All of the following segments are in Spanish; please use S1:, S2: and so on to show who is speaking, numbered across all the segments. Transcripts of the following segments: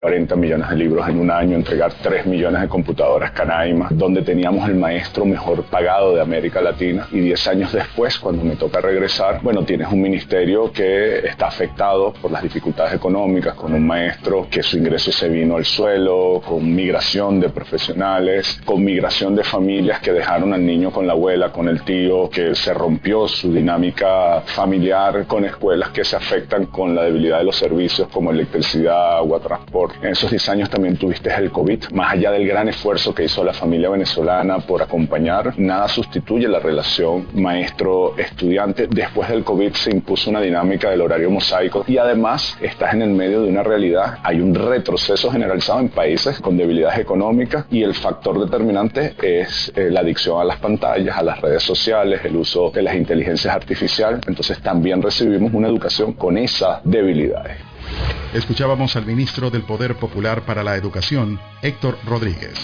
S1: 40 millones de libros en un año, entregar 3 millones de computadoras Canaima, donde teníamos el maestro mejor pagado de América Latina, y 10 años después, cuando me toca regresar, bueno, tienes un ministerio que está afectado por las dificultades económicas, con un maestro que su ingreso se vino al suelo, con migración de profesionales, con migración de familias que dejaron al niño con la abuela, con el tío, que se rompió su dinámica familiar, con escuelas que se afectan con la debilidad de los servicios como electricidad, agua, transporte. En esos 10 años también tuviste el COVID. Más allá del gran esfuerzo que hizo la familia venezolana por acompañar, nada sustituye la relación maestro-estudiante. Después del COVID se impuso una dinámica del horario mosaico y además estás en el medio de una realidad. Hay un retroceso generalizado en países con debilidades económicas y el factor determinante es la adicción a las pantallas, a las redes sociales, el uso de las inteligencias artificiales. Entonces también recibimos una educación con esas debilidades.
S2: Escuchábamos al ministro del Poder Popular para la Educación, Héctor Rodríguez.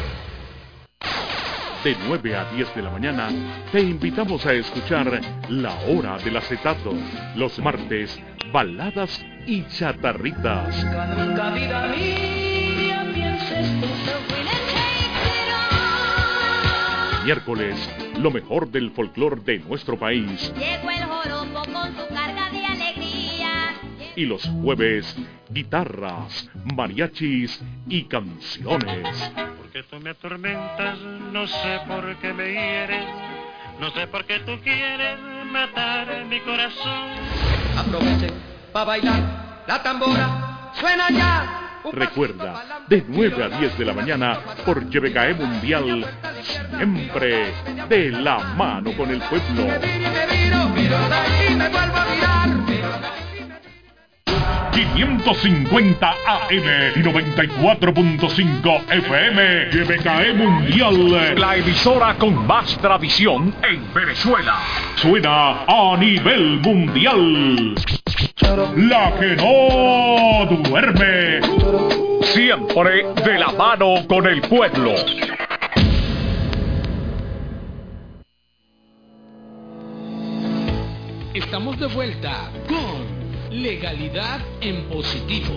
S3: De 9 a 10 de la mañana, te invitamos a escuchar La Hora del Acetato. Los martes, baladas y chatarritas. Miércoles, lo mejor del folclor de nuestro país.
S4: Llegó el joropo con su carga de alegría.
S3: Y los jueves, guitarras, mariachis y canciones.
S5: Porque tú me atormentas, no sé por qué me hieres, no sé por qué tú quieres matar mi corazón.
S6: Aprovechen pa' bailar la tambora, suena ya.
S3: Recuerda, de 9 a 10 de la mañana por YBKE Mundial, siempre de la mano con el pueblo. 550 AM y 94.5 FM, YBKE Mundial, la emisora con más tradición en Venezuela. Suena a nivel mundial. La que no duerme, siempre de la mano con el pueblo.
S7: Estamos de vuelta con Legalidad en Positivo.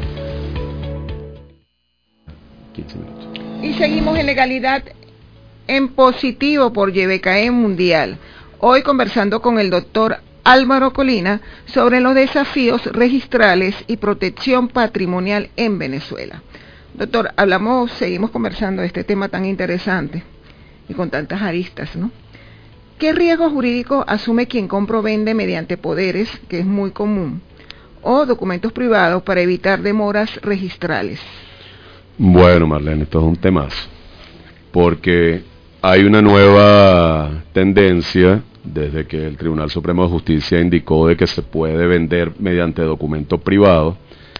S8: 15 minutos.
S9: Y seguimos en Legalidad en Positivo por YBKE Mundial. Hoy conversando con el doctor Álvaro Colina sobre los desafíos registrales y protección patrimonial en Venezuela. Doctor, seguimos conversando de este tema tan interesante y con tantas aristas, ¿no? ¿Qué riesgo jurídico asume quien compra o vende mediante poderes, que es muy común, o documentos privados para evitar demoras registrales?
S8: Bueno, Marlene, esto es un temazo, porque hay una nueva tendencia desde que el Tribunal Supremo de Justicia indicó de que se puede vender mediante documento privado,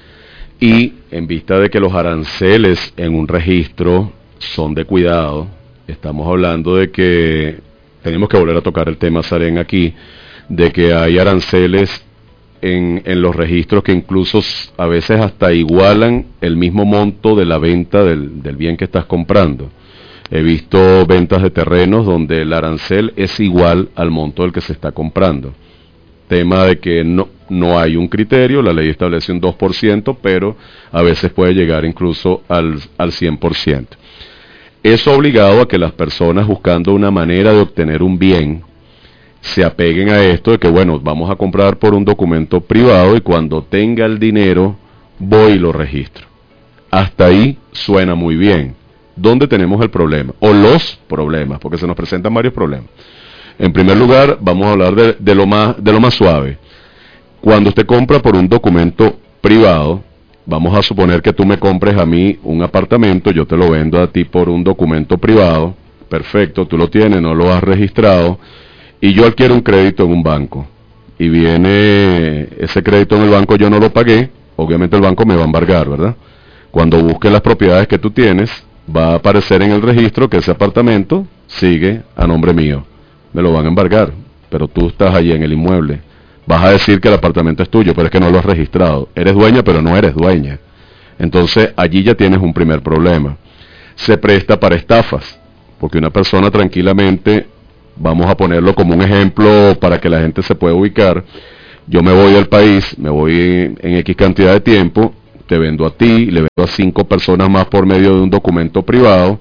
S8: y en vista de que los aranceles en un registro son de cuidado, estamos hablando de que tenemos que volver a tocar el tema, Sarén, aquí, de que hay aranceles en los registros que incluso a veces hasta igualan el mismo monto de la venta del bien que estás comprando. He visto ventas de terrenos donde el arancel es igual al monto del que se está comprando. Tema de que no hay un criterio, la ley establece un 2%, pero a veces puede llegar incluso al 100%. Eso ha obligado a que las personas, buscando una manera de obtener un bien, se apeguen a esto de que, bueno, vamos a comprar por un documento privado y cuando tenga el dinero voy y lo registro. Hasta ahí suena muy bien. ¿Dónde tenemos el problema? O los problemas, porque se nos presentan varios problemas. En primer lugar, vamos a hablar de lo más suave. Cuando usted compra por un documento privado, vamos a suponer que tú me compres a mí un apartamento, yo te lo vendo a ti por un documento privado, perfecto, tú lo tienes, no lo has registrado, y yo adquiero un crédito en un banco, y viene ese crédito en el banco, yo no lo pagué, obviamente el banco me va a embargar, ¿verdad? Cuando busque las propiedades que tú tienes, va a aparecer en el registro que ese apartamento sigue a nombre mío, me lo van a embargar, pero tú estás allí en el inmueble. Vas a decir que el apartamento es tuyo, pero es que no lo has registrado. Eres dueña, pero no eres dueña. Entonces, allí ya tienes un primer problema. Se presta para estafas, porque una persona tranquilamente, vamos a ponerlo como un ejemplo para que la gente se pueda ubicar. Yo me voy del país, me voy en X cantidad de tiempo, te vendo a ti, le vendo a 5 personas más por medio de un documento privado,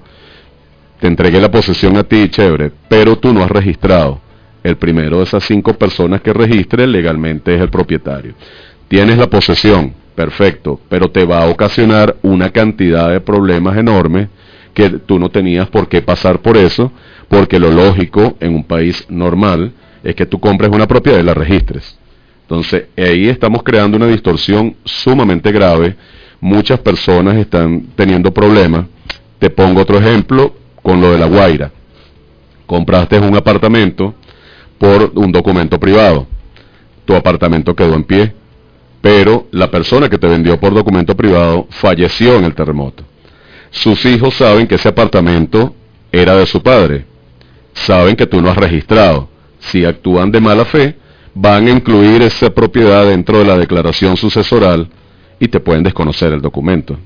S8: te entregué la posesión a ti, chévere, pero tú no has registrado. El primero de esas 5 personas que registre legalmente es el propietario. Tienes la posesión, perfecto, pero te va a ocasionar una cantidad de problemas enormes que tú no tenías por qué pasar por eso, porque lo lógico en un país normal es que tú compres una propiedad y la registres. Entonces, ahí estamos creando una distorsión sumamente grave. Muchas personas están teniendo problemas. Te pongo otro ejemplo con lo de La Guaira. Compraste un apartamento por un documento privado. Tu apartamento quedó en pie, pero la persona que te vendió por documento privado falleció en el terremoto. Sus hijos saben que ese apartamento era de su padre. Saben que tú no has registrado. Si actúan de mala fe, van a incluir esa propiedad dentro de la declaración sucesoral y te pueden desconocer el documento.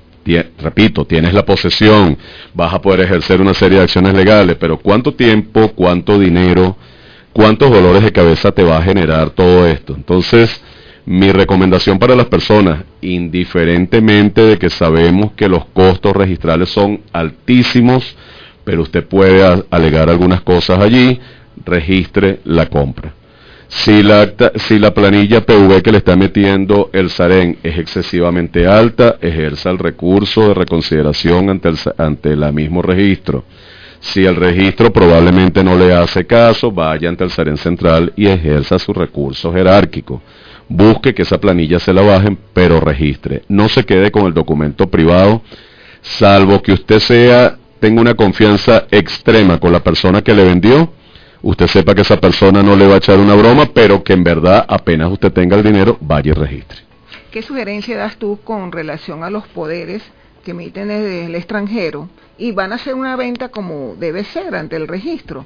S8: Repito, tienes la posesión, vas a poder ejercer una serie de acciones legales, pero ¿cuánto tiempo, cuánto dinero, cuántos dolores de cabeza te va a generar todo esto? Entonces, mi recomendación para las personas, indiferentemente de que sabemos que los costos registrales son altísimos, pero usted puede alegar algunas cosas allí, registre la compra. Si la planilla PV que le está metiendo el SAREN es excesivamente alta, ejerza el recurso de reconsideración ante el mismo registro. Si el registro probablemente no le hace caso, vaya ante el SAREN central y ejerza su recurso jerárquico. Busque que esa planilla se la bajen, pero registre. No se quede con el documento privado, salvo que usted tenga una confianza extrema con la persona que le vendió. Usted sepa que esa persona no le va a echar una broma, pero que en verdad apenas usted tenga el dinero, vaya y registre.
S9: ¿Qué sugerencia das tú con relación a los poderes que emiten desde el extranjero y van a hacer una venta como debe ser ante el registro?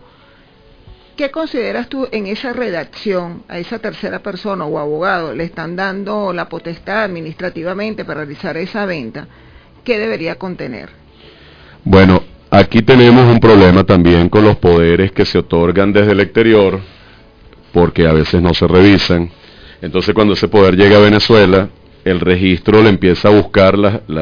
S9: ¿Qué consideras tú en esa redacción a esa tercera persona o abogado? ¿Le están dando la potestad administrativamente para realizar esa venta? ¿Qué debería contener?
S8: Bueno, aquí tenemos un problema también con los poderes que se otorgan desde el exterior, porque a veces no se revisan. Entonces, cuando ese poder llega a Venezuela, el registro le empieza a buscar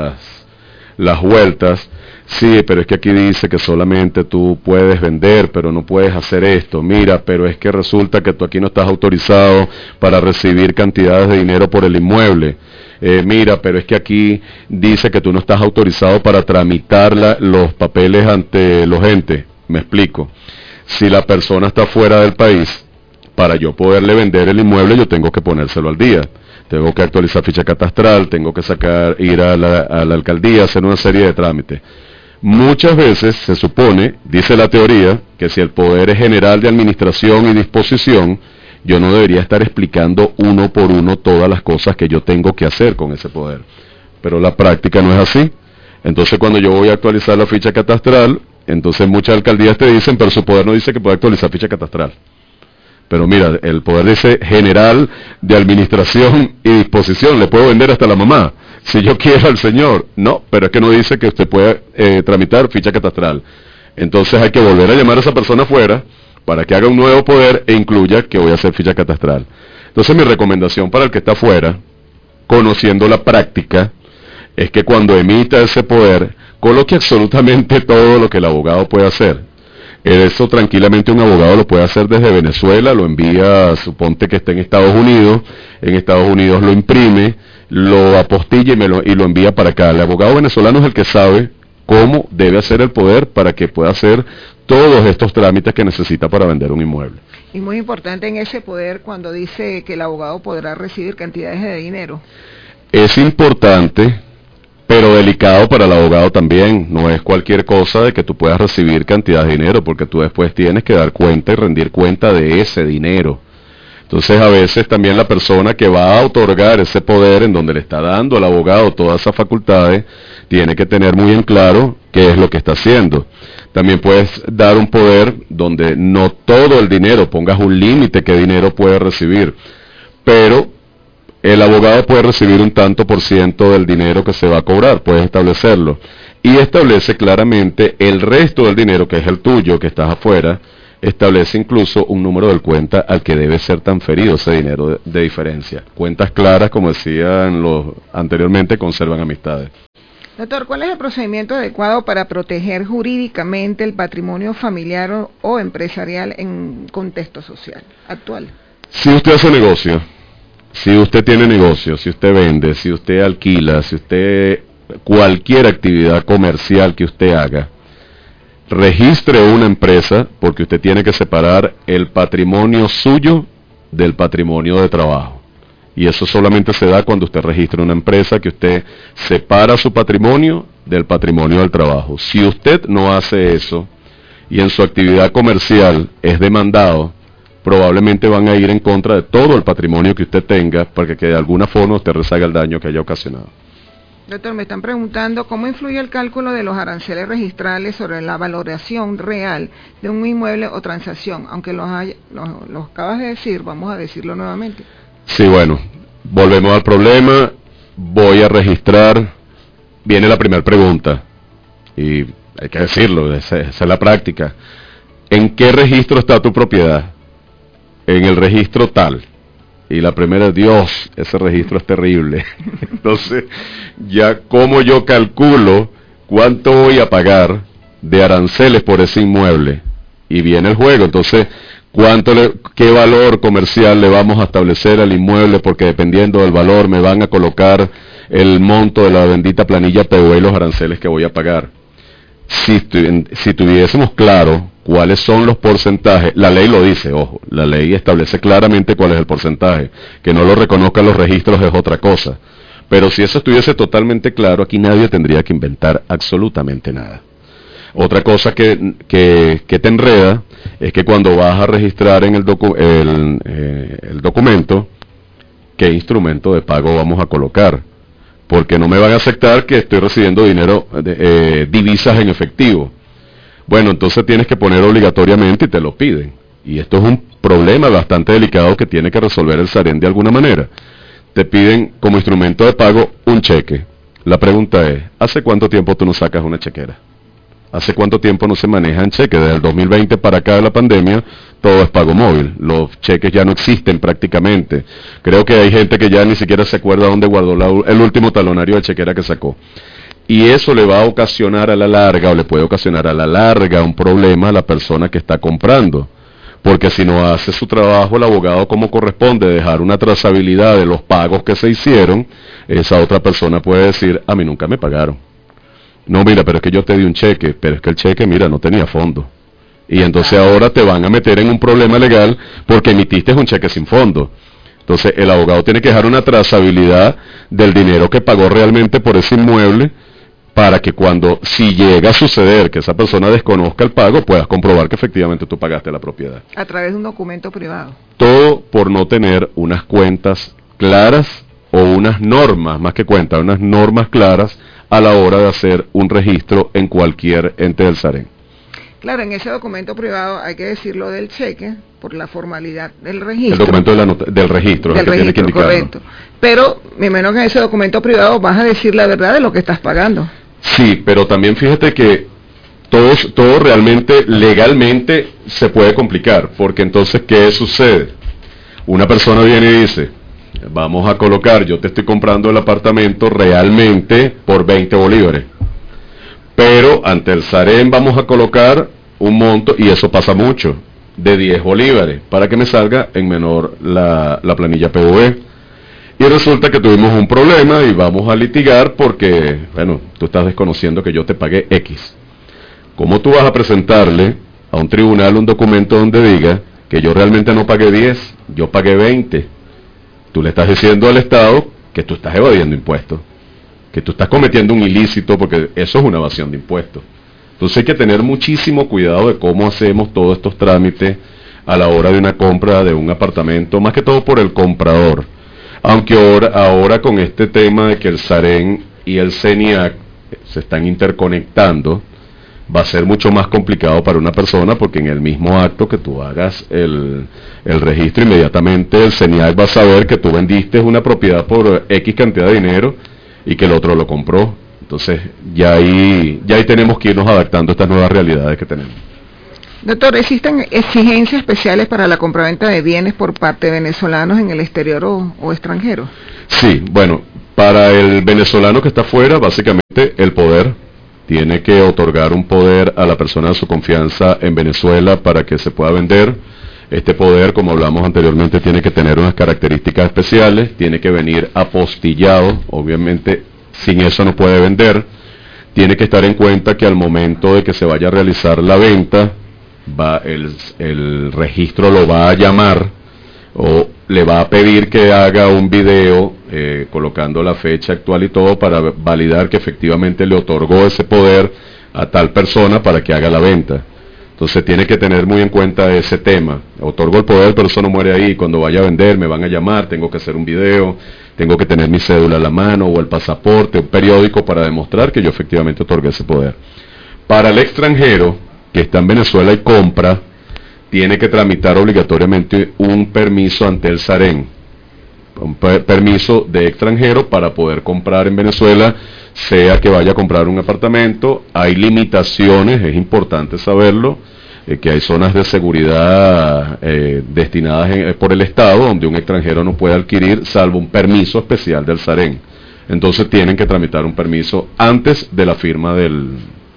S8: las vueltas. Sí, pero es que aquí dice que solamente tú puedes vender, pero no puedes hacer esto. Mira, pero es que resulta que tú aquí no estás autorizado para recibir cantidades de dinero por el inmueble. Mira, pero es que aquí dice que tú no estás autorizado para tramitar los papeles ante los entes. Me explico. Si la persona está fuera del país, para yo poderle vender el inmueble, yo tengo que ponérselo al día. Tengo que actualizar ficha catastral, tengo que ir a la alcaldía, hacer una serie de trámites. Muchas veces se supone, dice la teoría, que si el poder es general de administración y disposición, yo no debería estar explicando uno por uno todas las cosas que yo tengo que hacer con ese poder. Pero la práctica no es así. Entonces, cuando yo voy a actualizar la ficha catastral, entonces muchas alcaldías te dicen, pero su poder no dice que puede actualizar ficha catastral. Pero mira, el poder dice general de administración y disposición, le puedo vender hasta la mamá, si yo quiero al señor. No, pero es que no dice que usted puede tramitar ficha catastral. Entonces hay que volver a llamar a esa persona afuera para que haga un nuevo poder e incluya que voy a hacer ficha catastral. Entonces mi recomendación para el que está afuera, conociendo la práctica, es que cuando emita ese poder, coloque absolutamente todo lo que el abogado puede hacer. Eso tranquilamente un abogado lo puede hacer desde Venezuela, lo envía, suponte que esté en Estados Unidos lo imprime, lo apostilla y lo envía para acá. El abogado venezolano es el que sabe cómo debe hacer el poder para que pueda hacer todos estos trámites que necesita para vender un inmueble.
S9: Y muy importante en ese poder cuando dice que el abogado podrá recibir cantidades de dinero.
S8: Es importante, pero delicado para el abogado también. No es cualquier cosa de que tú puedas recibir cantidad de dinero, porque tú después tienes que dar cuenta y rendir cuenta de ese dinero. Entonces, a veces también la persona que va a otorgar ese poder en donde le está dando al abogado todas esas facultades, tiene que tener muy en claro qué es lo que está haciendo. También puedes dar un poder donde no todo el dinero, pongas un límite qué dinero puede recibir, pero el abogado puede recibir un tanto por ciento del dinero que se va a cobrar, puedes establecerlo. Y establece claramente el resto del dinero, que es el tuyo, que estás afuera, establece incluso un número de cuenta al que debe ser transferido ese dinero de diferencia. Cuentas claras, como decían anteriormente, conservan amistades.
S9: Doctor, ¿cuál es el procedimiento adecuado para proteger jurídicamente el patrimonio familiar o empresarial en contexto social actual?
S8: Si usted hace negocio, si usted tiene negocio, si usted vende, si usted alquila, si usted cualquier actividad comercial que usted haga, registre una empresa porque usted tiene que separar el patrimonio suyo del patrimonio de trabajo. Y eso solamente se da cuando usted registra una empresa, que usted separa su patrimonio del patrimonio del trabajo. Si usted no hace eso y en su actividad comercial es demandado, probablemente van a ir en contra de todo el patrimonio que usted tenga para que de alguna forma usted rezague el daño que haya ocasionado.
S9: Doctor, me están preguntando cómo influye el cálculo de los aranceles registrales sobre la valoración real de un inmueble o transacción. Aunque los acabas de decir, vamos a decirlo nuevamente.
S8: Sí, bueno, volvemos al problema. Voy a registrar. Viene la primera pregunta, y hay que decirlo, esa es la práctica. ¿En qué registro está tu propiedad? En el registro tal. Y la primera, Dios, ese registro es terrible. Entonces, ya como yo calculo cuánto voy a pagar de aranceles por ese inmueble, y viene el juego. Entonces, qué valor comercial le vamos a establecer al inmueble, porque dependiendo del valor me van a colocar el monto de la bendita planilla PUE y los aranceles que voy a pagar. Si tuviésemos claro cuáles son los porcentajes, la ley lo dice, ojo, la ley establece claramente cuál es el porcentaje, que no lo reconozcan los registros es otra cosa, pero si eso estuviese totalmente claro, aquí nadie tendría que inventar absolutamente nada. Otra cosa que te enreda es que cuando vas a registrar en el documento, ¿qué instrumento de pago vamos a colocar? Porque no me van a aceptar que estoy recibiendo dinero, divisas en efectivo. Bueno, entonces tienes que poner obligatoriamente y te lo piden. Y esto es un problema bastante delicado que tiene que resolver el SAREN de alguna manera. Te piden como instrumento de pago un cheque. La pregunta es, ¿hace cuánto tiempo tú no sacas una chequera? ¿Hace cuánto tiempo no se manejan cheques? Desde el 2020 para acá de la pandemia, todo es pago móvil. Los cheques ya no existen prácticamente. Creo que hay gente que ya ni siquiera se acuerda dónde guardó el último talonario de chequera que sacó. Y eso le va a ocasionar a la larga, o le puede ocasionar a la larga un problema a la persona que está comprando. Porque si no hace su trabajo el abogado como corresponde, dejar una trazabilidad de los pagos que se hicieron, esa otra persona puede decir, a mí nunca me pagaron. No, mira, pero es que yo te di un cheque, pero es que el cheque, mira, no tenía fondo. Y entonces ahora te van a meter en un problema legal porque emitiste un cheque sin fondo. Entonces el abogado tiene que dejar una trazabilidad del dinero que pagó realmente por ese inmueble para que si llega a suceder que esa persona desconozca el pago, puedas comprobar que efectivamente tú pagaste la propiedad.
S9: A través de un documento privado.
S8: Todo por no tener unas cuentas claras o unas normas, más que cuentas, unas normas claras a la hora de hacer un registro en cualquier ente del SAREN.
S9: Claro, en ese documento privado hay que decirlo del cheque, por la formalidad del registro.
S8: El documento del registro es el que tiene que indicarlo.
S9: Correcto. Pero, me imagino que en ese documento privado vas a decir la verdad de lo que estás pagando.
S8: Sí, pero también fíjate que todo realmente, legalmente, se puede complicar, porque entonces, ¿qué sucede? Una persona viene y dice, vamos a colocar, yo te estoy comprando el apartamento realmente por 20 bolívares, pero ante el SAREN vamos a colocar un monto, y eso pasa mucho, de 10 bolívares, para que me salga en menor la planilla PUE. Y resulta que tuvimos un problema y vamos a litigar porque, bueno, tú estás desconociendo que yo te pagué X. ¿Cómo tú vas a presentarle a un tribunal un documento donde diga que yo realmente no pagué 10, yo pagué 20? Tú le estás diciendo al Estado que tú estás evadiendo impuestos, que tú estás cometiendo un ilícito, porque eso es una evasión de impuestos. Entonces hay que tener muchísimo cuidado de cómo hacemos todos estos trámites a la hora de una compra de un apartamento, más que todo por el comprador. Aunque ahora con este tema de que el SAREN y el CENIAC se están interconectando, va a ser mucho más complicado para una persona, porque en el mismo acto que tú hagas el registro, inmediatamente el CENIAC va a saber que tú vendiste una propiedad por X cantidad de dinero y que el otro lo compró. Entonces ya ahí tenemos que irnos adaptando a estas nuevas realidades que tenemos.
S9: Doctor, ¿existen exigencias especiales para la compraventa de bienes por parte de venezolanos en el exterior o extranjero?
S8: Sí, bueno, para el venezolano que está afuera, básicamente el poder tiene que otorgar un poder a la persona de su confianza en Venezuela para que se pueda vender. Este poder, como hablamos anteriormente, tiene que tener unas características especiales, tiene que venir apostillado, obviamente sin eso no puede vender. Tiene que estar en cuenta que al momento de que se vaya a realizar la venta, el registro lo va a llamar o le va a pedir que haga un video colocando la fecha actual y todo para validar que efectivamente le otorgó ese poder a tal persona para que haga la venta. Entonces tiene que tener muy en cuenta ese tema. Otorgo el poder, pero eso no muere ahí. Cuando vaya a vender me van a llamar, tengo que hacer un video, tengo que tener mi cédula a la mano o el pasaporte, un periódico para demostrar que yo efectivamente otorgué ese poder. Para el extranjero que está en Venezuela y compra, tiene que tramitar obligatoriamente un permiso ante el SAREN, un permiso de extranjero para poder comprar en Venezuela, sea que vaya a comprar un apartamento. Hay limitaciones, es importante saberlo, que hay zonas de seguridad destinadas por el Estado donde un extranjero no puede adquirir salvo un permiso especial del SAREN. Entonces tienen que tramitar un permiso antes de la firma del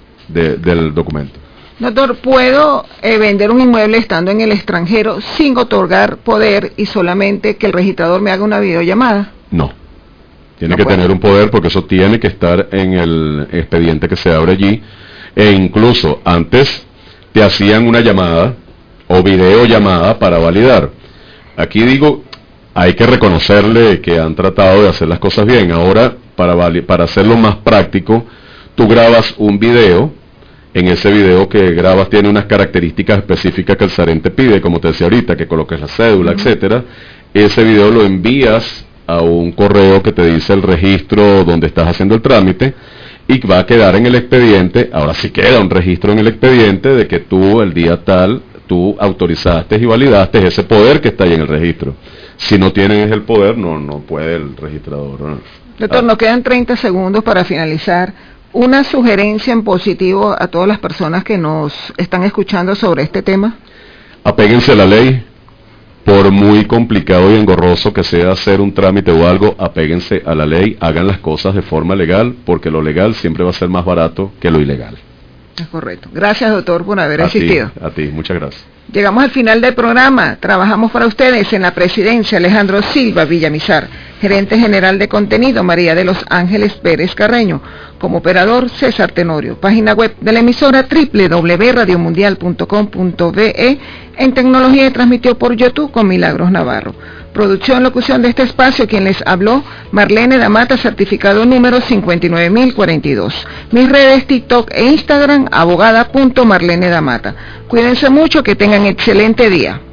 S8: documento.
S9: Doctor, ¿puedo vender un inmueble estando en el extranjero sin otorgar poder y solamente que el registrador me haga una videollamada?
S8: No. Tiene que tener un poder porque eso tiene que estar en el expediente que se abre allí. E incluso antes te hacían una llamada o videollamada para validar. Aquí digo, hay que reconocerle que han tratado de hacer las cosas bien. Ahora, para hacerlo más práctico, tú grabas un video. En ese video que grabas tiene unas características específicas que el SAREN te pide, como te decía ahorita, que coloques la cédula, etcétera. Ese video lo envías a un correo que te dice el registro donde estás haciendo el trámite y va a quedar en el expediente. Ahora sí queda un registro en el expediente de que tú el día tal, tú autorizaste y validaste ese poder que está ahí en el registro. Si no tienes el poder, no puede el registrador. ¿No?
S9: Doctor, nos quedan 30 segundos para finalizar. Una sugerencia en positivo a todas las personas que nos están escuchando sobre este tema.
S8: Apéguense a la ley. Por muy complicado y engorroso que sea hacer un trámite o algo, apéguense a la ley, hagan las cosas de forma legal, porque lo legal siempre va a ser más barato que lo ilegal.
S9: Es correcto. Gracias, doctor, por haber asistido.
S8: A ti, muchas gracias.
S9: Llegamos al final del programa. Trabajamos para ustedes en la presidencia Alejandro Silva Villamizar, gerente general de contenido María de los Ángeles Pérez Carreño, como operador César Tenorio, página web de la emisora www.radiomundial.com.be, en tecnología y transmitió por YouTube con Milagros Navarro. Producción, locución de este espacio, quien les habló, Marlene Damata, certificado número 59042. Mis redes TikTok e Instagram, abogada.marlene Damata. Cuídense mucho, que tengan excelente día.